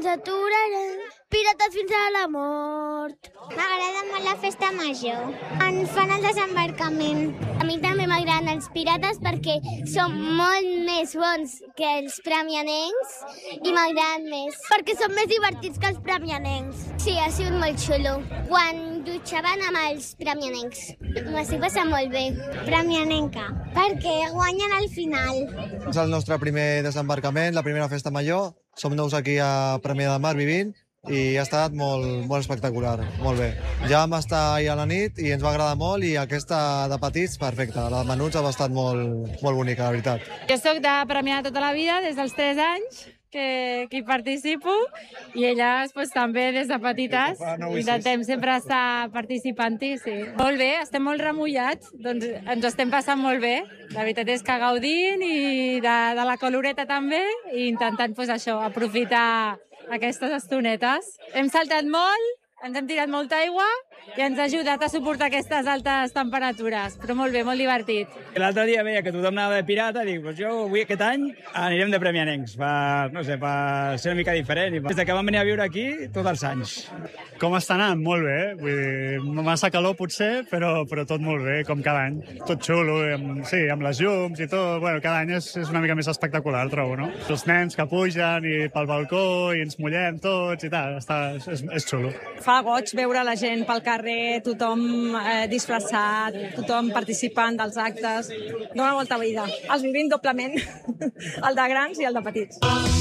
ens aturarem, pirates fins a la mort. M'agrada molt la festa major. En fan el desembarcament. A mi també m'agraden els pirates perquè són molt més bons que els premianencs i m'agraden més. Perquè són més divertits que els premianencs. Sí, ha sigut molt xulo. Quan dutxaven amb els premianencs. M'ho estic passant molt bé. Premianenca. Perquè guanyen al final. És el nostre primer desembarcament, la primera festa major. Som nous aquí a Premià de Mar vivint i ha estat molt espectacular, molt bé. Ja vam estar ahir a la nit i ens va agradar molt i aquesta de petits, perfecta. La de menuts ha estat molt bonica, la veritat. Jo soc de Premià tota la vida, des dels 3 anys, que hi participo, i elles pues, també des de petites. Intentem sempre estar participant-hi, sí. Molt bé, estem molt remullats, doncs ens estem passant molt bé. La veritat és que gaudint i de la coloreta també, i intentant pues, això, aprofitar aquestes estonetes. Hem saltat molt, ens hem tirat molta aigua i ens ha ajudat a suportar aquestes altes temperatures, però molt bé, molt divertit. L'altre dia veia que tothom anava de pirata i dic, pues jo avui aquest any anirem de premianencs, per ser una mica diferent. Des que vam venir a viure aquí, tots els anys. Com està anant? Molt bé. Vull dir, massa calor potser, però tot molt bé, com cada any. Tot xulo, amb les llums i tot. Bueno, cada any és una mica més espectacular, trobo, no? Els nens que pugen i pel balcó i ens mullem tots i tal. És xulo. Fa goig veure la gent pel carrer, tothom disfressat, tothom participant dels actes. Dóna molta vida. Els vivim doblement, el de grans i el de petits.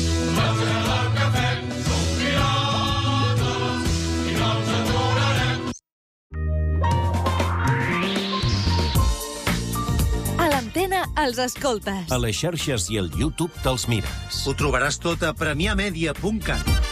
A l'Antena els escoltes. A les xarxes i al YouTube te'ls mires. Ho trobaràs tot a premiamedia.cat.